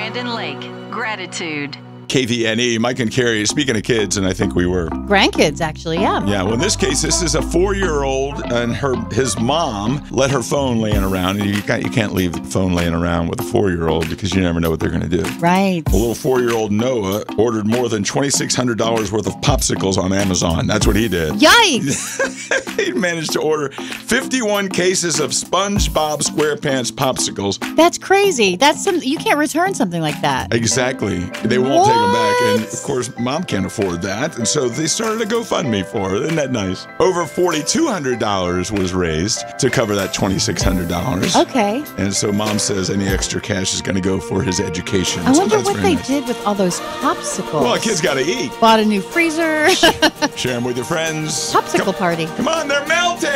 Brandon Lake. Gratitude. KVNE, Mike and Carrie, speaking of kids, and I think we were. Grandkids, actually, yeah. Yeah, well, in this case, this is a 4-year-old, and his mom let her phone laying around. And you can't leave the phone laying around with a 4-year-old because you never know what they're going to do. Right. A little 4-year-old Noah ordered more than $2,600 worth of popsicles on Amazon. That's what he did. Yikes! He managed to order 51 cases of SpongeBob SquarePants popsicles. That's crazy. You can't return something like that. Exactly. They won't take them back. And, of course, Mom can't afford that. And so they started a GoFundMe for her. Isn't that nice? Over $4,200 was raised to cover that $2,600. Okay. And so Mom says any extra cash is going to go for his education. I So wonder that's what very they nice. did with all those popsicles. Well, a kid's got to eat. Bought a new freezer. Share them with your friends. Popsicle party. Come on, they're melting.